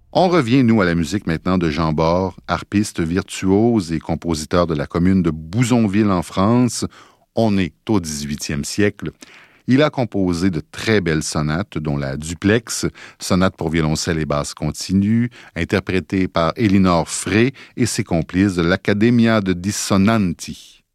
On revient, nous, à la musique maintenant de Jean Bord, harpiste virtuose et compositeur de la commune de Bouzonville en France. On est au 18e siècle. Il a composé de très belles sonates, dont la Duplex, sonate pour violoncelle et basse continue, interprétée par Elinor Frey et ses complices de l'Accademia de Dissonanti.